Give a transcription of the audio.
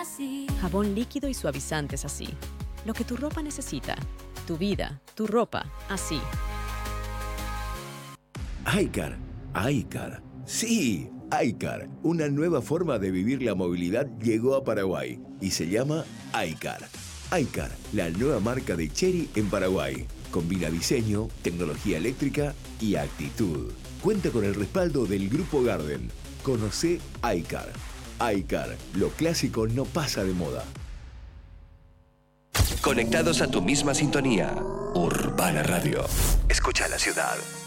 así. Jabón líquido y suavizantes así. Lo que tu ropa necesita. Tu vida, tu ropa, así. iCar. iCar. Sí, iCar. Una nueva forma de vivir la movilidad llegó a Paraguay y se llama iCar. iCar, la nueva marca de Chery en Paraguay. Combina diseño, tecnología eléctrica y actitud. Cuenta con el respaldo del Grupo Garden. Conoce iCar. iCar, lo clásico no pasa de moda. Conectados a tu misma sintonía. Urbana Radio. Escucha la ciudad.